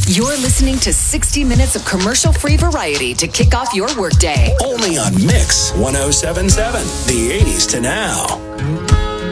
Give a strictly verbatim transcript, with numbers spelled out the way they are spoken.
You're listening to sixty minutes of commercial-free variety to kick off your workday. Only on Mix one oh seven point seven, the eighties to now.